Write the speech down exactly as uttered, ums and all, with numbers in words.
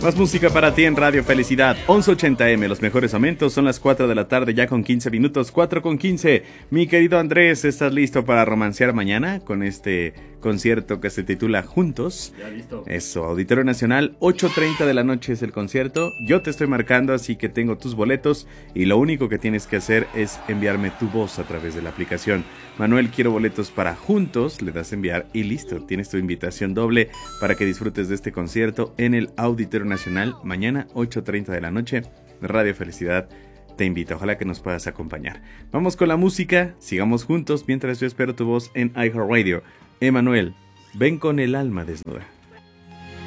Más música para ti en Radio Felicidad, once ochenta eme, los mejores momentos, son las cuatro de la tarde ya con quince minutos, cuatro con quince. Mi querido Andrés, ¿estás listo para romancear mañana con este concierto que se titula Juntos? Ya listo. Eso, Auditorio Nacional, ocho treinta de la noche es el concierto, yo te estoy marcando, así que tengo tus boletos y lo único que tienes que hacer es enviarme tu voz a través de la aplicación. Manuel, quiero boletos para Juntos, le das a enviar y listo, tienes tu invitación doble para que disfrutes de este concierto en el Auditorio Nacional, mañana ocho treinta de la noche. Radio Felicidad te invita, ojalá que nos puedas acompañar. Vamos con la música, sigamos juntos mientras yo espero tu voz en iHeartRadio. Emanuel, ven con el alma desnuda.